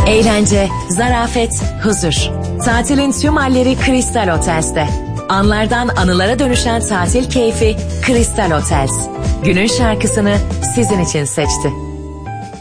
Eğlence, zarafet, huzur. Tatilin tüm halleri Crystal Hotels'te. Anlardan anılara dönüşen tatil keyfi Crystal Hotels. Günün şarkısını sizin için seçti.